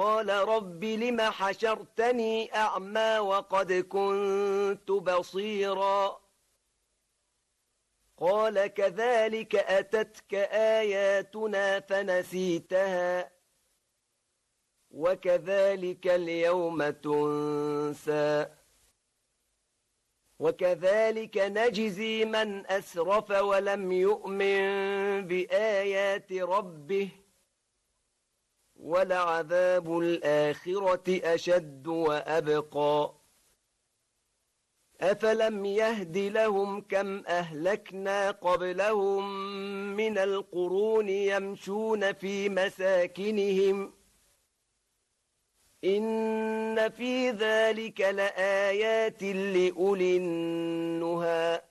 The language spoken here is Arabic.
قال رب لم حشرتني أعمى وقد كنت بصيرا قال كذلك أتتك آياتنا فنسيتها وكذلك اليوم تنسى وكذلك نجزي من أسرف ولم يؤمن بآيات ربه ولعذاب الآخرة أشد وأبقى أفلم يهد لهم كم أهلكنا قبلهم من القرون يمشون في مساكنهم إن في ذلك لآيات لأولي النهى